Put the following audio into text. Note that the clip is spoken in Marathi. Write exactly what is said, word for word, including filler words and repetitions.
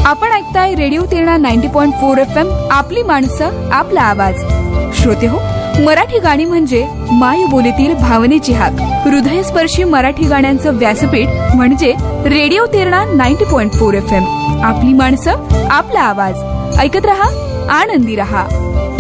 आपण ऐकताय radio तिरणा ninety point four F M, आपली माणसं आपला आवाज. श्रोते हो, मराठी गाणी म्हणजे मायबोलीतील भावनेची हाक. हृदयस्पर्शी मराठी गाण्यांचं व्यासपीठ म्हणजे radio तिरणा ninety point four F M, आपली माणसं आपला आवाज. ऐकत रहा, आनंदी रहा.